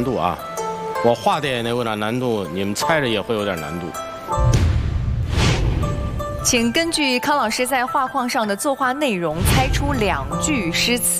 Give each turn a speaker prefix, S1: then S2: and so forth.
S1: 度啊。我画的也有点难度，你们猜着也会有点难度。
S2: 请根据康老师在画框上的作画内容，猜出2句诗词。